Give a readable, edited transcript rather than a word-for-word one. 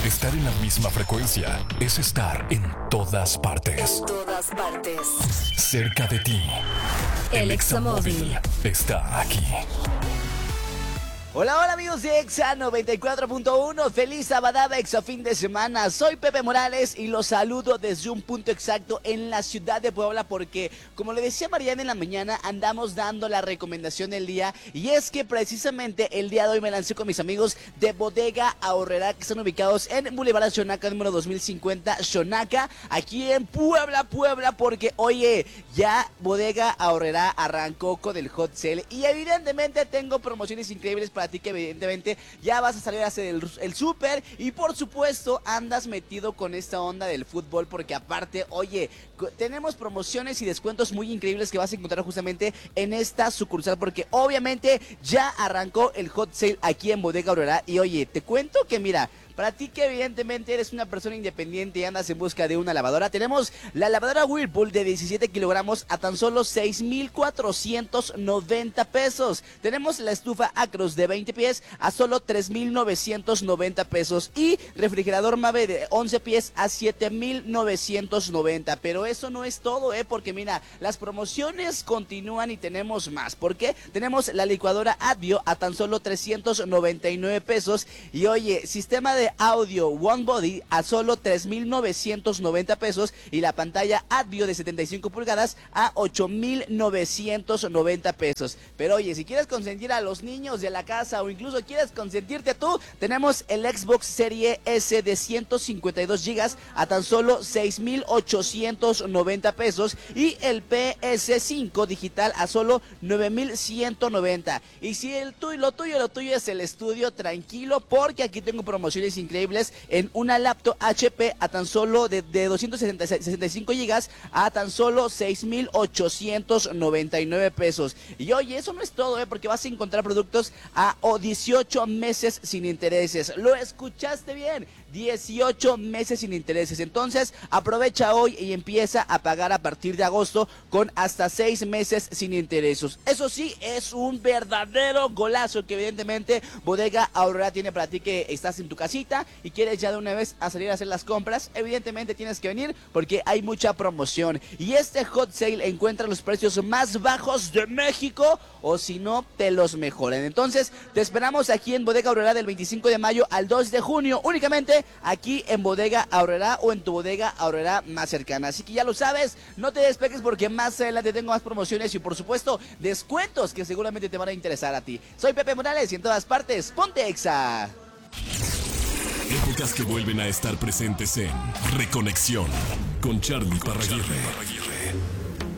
Estar en la misma frecuencia es estar en todas partes. En todas partes. Cerca de ti. El Examóvil está aquí. Hola, hola amigos de Exa 94.1, feliz sabadaba Exa fin de semana, soy Pepe Morales y los saludo desde un punto exacto en la ciudad de Puebla porque, como le decía Mariana en la mañana, andamos dando la recomendación del día y es que precisamente el día de hoy me lancé con mis amigos de Bodega Aurrerá que están ubicados en Boulevard Xonaca número 2050, Xonaca, aquí en Puebla, porque oye, ya Bodega Aurrerá arrancó con el hot sale y evidentemente tengo promociones increíbles para ti que evidentemente ya vas a salir a hacer el súper y por supuesto andas metido con esta onda del fútbol porque aparte, oye, tenemos promociones y descuentos muy increíbles que vas a encontrar justamente en esta sucursal porque obviamente ya arrancó el hot sale aquí en Bodega Aurrerá y oye, te cuento que mira, para ti que evidentemente eres una persona independiente y andas en busca de una lavadora, tenemos la lavadora Whirlpool de 17 kilogramos a tan solo 6,490 pesos. Tenemos la estufa Acros de 20 pies a solo 3,990 pesos. Y refrigerador Mave de 11 pies a 7,990. Pero eso no es todo, porque mira, las promociones continúan y tenemos más. ¿Por qué? Tenemos la licuadora Advio a tan solo 399 pesos. Y oye, sistema de audio One Body a solo 3,990 pesos y la pantalla Advio de 75 pulgadas a 8,990 pesos. Pero oye, si quieres consentir a los niños de la casa o incluso quieres consentirte tú, tenemos el Xbox Serie S de 152 gigas a tan solo 6,890 pesos y el PS5 digital a solo 9,190. Y si lo tuyo es el estudio, tranquilo porque aquí tengo promociones increíbles en una laptop HP a tan solo de 265 gigas a tan solo 6,899 pesos. Y oye, eso no es todo, porque vas a encontrar productos a 18 meses sin intereses. ¿Lo escuchaste bien? 18 meses sin intereses. Entonces, aprovecha hoy y empieza a pagar a partir de agosto con hasta 6 meses sin intereses. Eso sí, es un verdadero golazo que evidentemente Bodega Aurrerá tiene para ti que estás en tu casita y quieres ya de una vez a salir a hacer las compras. Evidentemente tienes que venir porque hay mucha promoción. Y este hot sale encuentra los precios más bajos de México o si no, te los mejoran. Entonces, te esperamos aquí en Bodega Aurrerá del 25 de mayo al 2 de junio. Únicamente aquí en Bodega Aurrerá o en tu Bodega Aurrerá más cercana. Así que ya lo sabes, no te despegues porque más adelante tengo más promociones y por supuesto descuentos que seguramente te van a interesar a ti. Soy Pepe Morales y en todas partes, ponte Exa. Épocas que vuelven a estar presentes en Reconexión con Charly Parraguirre.